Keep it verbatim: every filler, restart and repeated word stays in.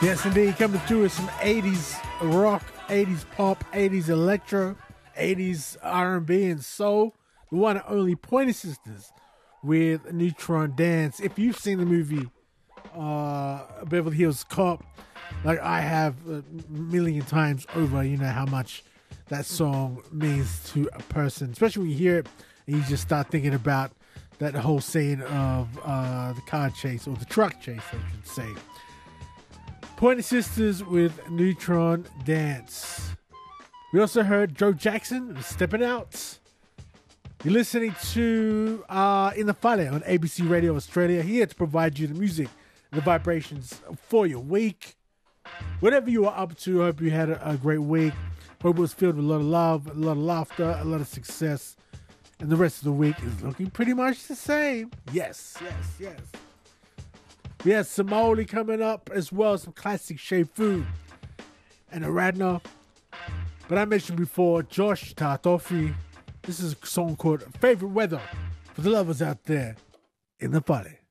Yes, indeed. Coming through with some eighties rock, eighties pop, eighties electro, eighties R and B and soul. The one and only Pointer Sisters with Neutron Dance. If you've seen the movie uh, Beverly Hills Cop, like I have a million times over, you know how much that song means to a person, especially when you hear it and you just start thinking about that whole scene of uh, the car chase, or the truck chase, I should say. Pointer Sisters with Neutron Dance. We also heard Joe Jackson, Stepping Out. You're listening to uh, In the Fale on A B C Radio Australia, here to provide you the music and the vibrations for your week. Whatever you are up to, I hope you had a, a great week. Hope it was filled with a lot of love, a lot of laughter, a lot of success. And the rest of the week is looking pretty much the same. Yes, yes, yes. We have Somali coming up as well, some classic Shea Food and Aradna. But I mentioned before, Josh Tartofi. This is a song called Favorite Weather for the lovers out there in the party.